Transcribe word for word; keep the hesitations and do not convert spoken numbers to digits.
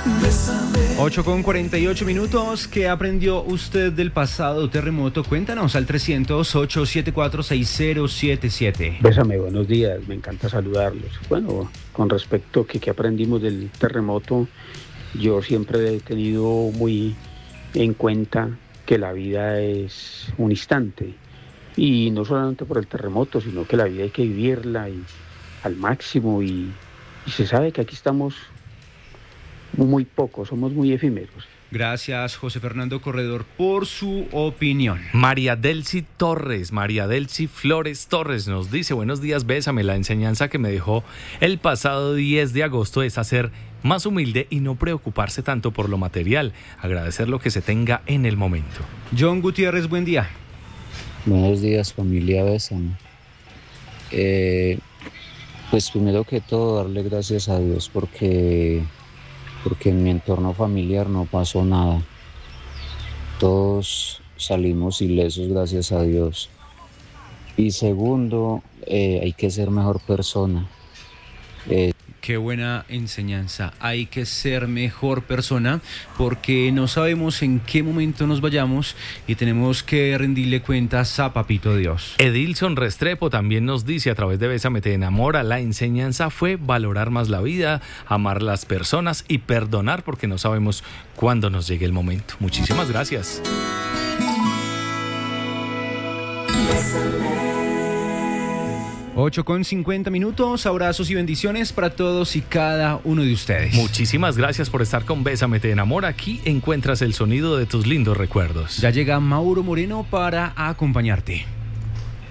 ocho con cuarenta y ocho minutos. ¿Qué aprendió usted del pasado terremoto? Cuéntanos al trescientos, ochocientos setenta y cuatro, sesenta siete siete. Bésame, buenos días, me encanta saludarlos. Bueno, con respecto a que, que aprendimos del terremoto, yo siempre he tenido muy en cuenta que la vida es un instante. Y no solamente por el terremoto, sino que la vida hay que vivirla y, al máximo. Y, y se sabe que aquí estamos muy pocos, somos muy efímeros. Gracias, José Fernando Corredor, por su opinión. María Delcy Torres, María Delcy Flores Torres nos dice: buenos días, bésame. La enseñanza que me dejó el pasado diez de agosto es hacer más humilde y no preocuparse tanto por lo material, agradecer lo que se tenga en el momento. John Gutiérrez, buen día. Buenos días, familia Bésame. Eh, pues primero que todo, darle gracias a Dios porque... porque en mi entorno familiar no pasó nada. Todos salimos ilesos, gracias a Dios. Y segundo, eh, hay que ser mejor persona. Eh, Qué buena enseñanza. Hay que ser mejor persona porque no sabemos en qué momento nos vayamos y tenemos que rendirle cuentas a Papito Dios. Edilson Restrepo también nos dice a través de Bésame te enamora: la enseñanza fue valorar más la vida, amar las personas y perdonar porque no sabemos cuándo nos llegue el momento. Muchísimas gracias. ocho con cincuenta minutos, abrazos y bendiciones para todos y cada uno de ustedes. Muchísimas gracias por estar con Bésame te enamora. Aquí encuentras el sonido de tus lindos recuerdos. Ya llega Mauro Moreno para acompañarte.